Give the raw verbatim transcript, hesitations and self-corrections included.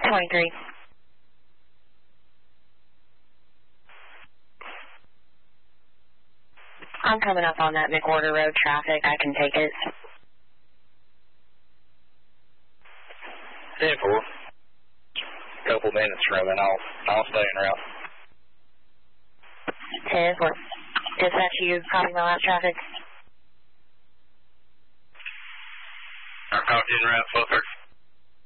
twenty-three. I'm coming up on that McWhorter Road traffic. I can take it. ten four. Couple minutes from it. I'll, I'll stay en route. ten four. Dispatch, you copy my last traffic? I'll copy en route, twelve thirty.